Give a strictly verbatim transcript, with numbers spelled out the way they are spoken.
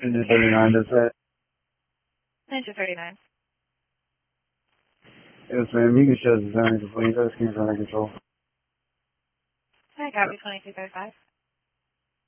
Engine thirty-nine, does that? Engine thirty-nine. Yes, ma'am. You can show the zone complete. Those came from control. I got me twenty-two thirty-five.